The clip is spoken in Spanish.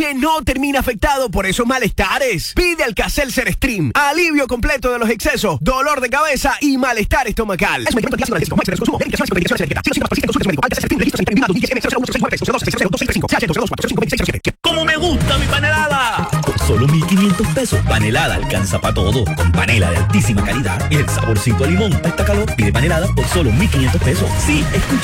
que no termina afectado por esos malestares. Pide Alka-Seltzer Stream. Alivio completo de los excesos, dolor de cabeza y malestar estomacal. Es un medicamento antiácido analgésico. Consumo. Verificación de consumo. ¡Como me gusta mi panelada! Por solo 1,500 pesos. Panelada alcanza para todo. Con panela de altísima calidad y el saborcito a limón. Para esta calor, pide panelada por solo 1,500 pesos. Sí, escucha